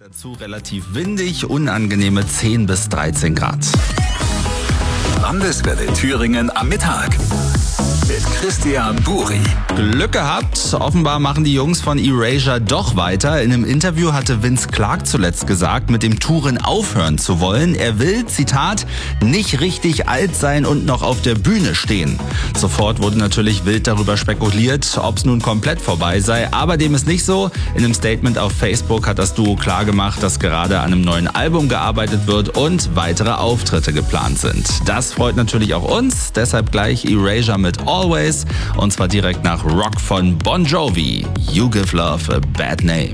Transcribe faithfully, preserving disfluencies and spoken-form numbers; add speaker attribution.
Speaker 1: Dazu relativ windig, unangenehme zehn bis dreizehn Grad.
Speaker 2: Landeswelle Thüringen am Mittag mit Christian Buri.
Speaker 1: Glück gehabt, offenbar machen die Jungs von Erasure doch weiter. In einem Interview hatte Vince Clarke zuletzt gesagt, mit dem Touren aufhören zu wollen. Er will, Zitat, nicht richtig alt sein und noch auf der Bühne stehen. Sofort wurde natürlich wild darüber spekuliert, ob es nun komplett vorbei sei. Aber dem ist nicht so. In einem Statement auf Facebook hat das Duo klargemacht, dass gerade an einem neuen Album gearbeitet wird und weitere Auftritte geplant sind. Das freut natürlich auch uns. Deshalb gleich Erasure mit Always. Und zwar direkt nach Rock von Bon Jovi. You Give Love a Bad Name.